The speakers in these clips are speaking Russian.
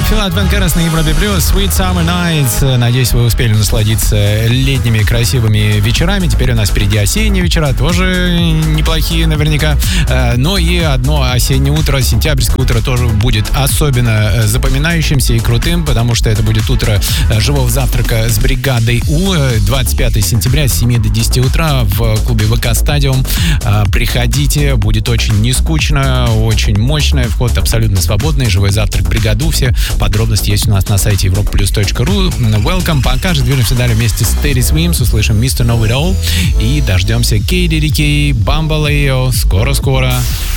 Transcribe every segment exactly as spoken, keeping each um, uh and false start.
Филат Венкерес на Европе Плюс, Sweet Summer Nights. Надеюсь, вы успели насладиться летними красивыми вечерами. Теперь у нас впереди осенние вечера, тоже неплохие наверняка. Но и одно осеннее утро, сентябрьское утро тоже будет особенно запоминающимся и крутым, потому что это будет утро живого завтрака с бригадой У. двадцать пятого сентября с семи до десяти утра в клубе ВК Стадиум. Приходите, будет очень не скучно, очень мощно. Вход абсолютно свободный. Живой завтрак бригаду. Все подробности есть у нас на сайте европа плюс точка ру. Welcome. Пока же движемся далее вместе с Teddy Swims. Услышим мистер Know It All. И дождемся Кей Ди Ди Кей, Бамбалео. Скоро-скоро.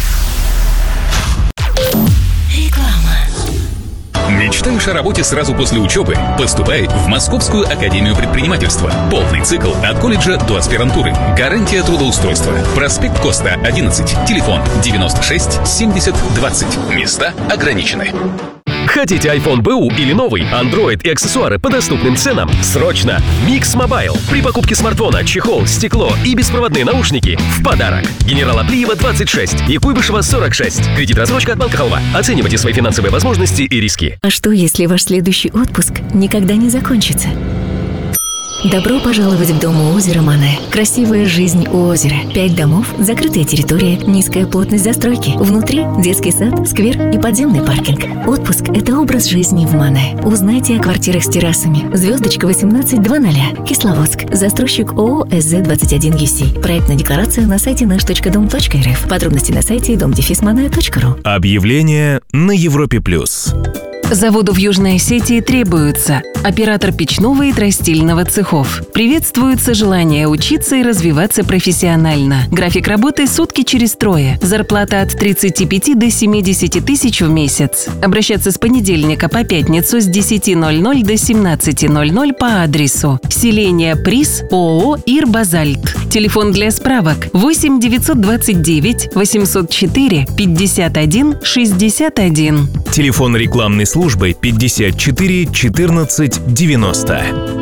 Мечтаешь о работе сразу после учебы? Поступай в Московскую академию предпринимательства. Полный цикл от колледжа до аспирантуры. Гарантия трудоустройства. Проспект Коста, одиннадцать. Телефон девяносто шесть семьдесят двадцать. Места ограничены. Хотите iPhone бэ у или новый, Android и аксессуары по доступным ценам? Срочно! Mix Mobile. При покупке смартфона чехол, стекло и беспроводные наушники в подарок. Генерала Плиева, двадцать шесть и Куйбышева, сорок шесть. Кредит-рассрочка от Банка Халва. Оценивайте свои финансовые возможности и риски. А что, если ваш следующий отпуск никогда не закончится? Добро пожаловать в дом у озера Мане. Красивая жизнь у озера. Пять домов, закрытая территория, низкая плотность застройки. Внутри детский сад, сквер и подземный паркинг. Отпуск – это образ жизни в Мане. Узнайте о квартирах с террасами. Звездочка восемнадцать двадцать. Кисловодск. Застройщик ООО эс зэ двадцать один ю си. Проектная декларация на сайте наш точка дом точка эр эф. Подробности на сайте дом дефис мане точка ру. Объявление на Европе Плюс. Заводу в Южной Осетии требуется оператор печного и тростильного цехов. Приветствуется желание учиться и развиваться профессионально. График работы сутки через трое. Зарплата от тридцати пяти до семидесяти тысяч в месяц. Обращаться с понедельника по пятницу с десяти ноль-ноль до семнадцати ноль-ноль по адресу селение Приз, ООО «Ирбазальт». Телефон для справок восемь девятьсот двадцать девять восемьсот четыре пятьдесят один шестьдесят один. Телефон рекламной службы пятьдесят четыре четырнадцать девяносто.